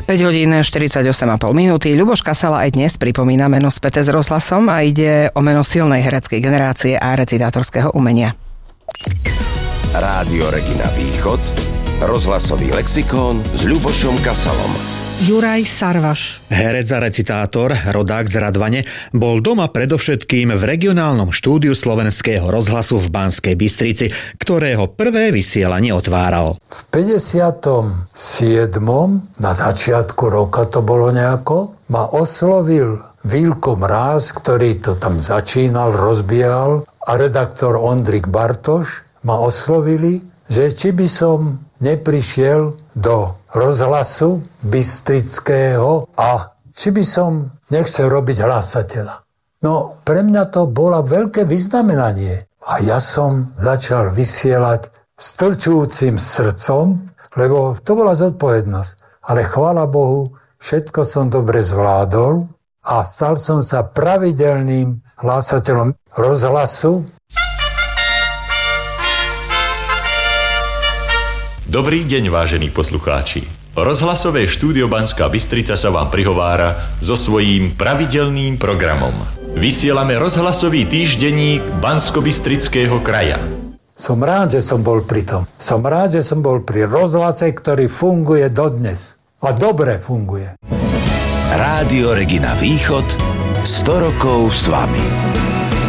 5 hodín 48,5 minúty. Ľuboš Kasala aj dnes pripomína meno späté s rozhlasom a ide o meno silnej hereckej generácie a recitátorského umenia. Rádio Regina Východ, rozhlasový lexikón s Ľubošom Kasalom. Juraj Sarvaš. Herec a recitátor, rodák z Radvane, bol doma predovšetkým v regionálnom štúdiu Slovenského rozhlasu v Banskej Bystrici, ktorého prvé vysielanie otváral. V 57. na začiatku roka to bolo nejako, ma oslovil Vilko Mráz, ktorý to tam začínal, rozbiehal, a redaktor Ondrik Bartoš ma oslovili, že či by som neprišiel do rozhlasu bystrického a či by som nechcel robiť hlásateľa. No, pre mňa to bolo veľké vyznamenanie. A ja som začal vysielať s tlčujúcim srdcom, lebo to bola zodpovednosť. Ale chvála Bohu, všetko som dobre zvládol a stal som sa pravidelným hlásateľom rozhlasu. Dobrý deň, vážení poslucháči. Rozhlasové štúdio Banská Bystrica sa vám prihovára so svojím pravidelným programom. Vysielame rozhlasový týždenník Banskobystrického kraja. Som rád, že som bol pri tom. Som rád, že som bol pri rozhlase, ktorý funguje dodnes. A dobre funguje. Rádio Regina Východ, 100 rokov s vami.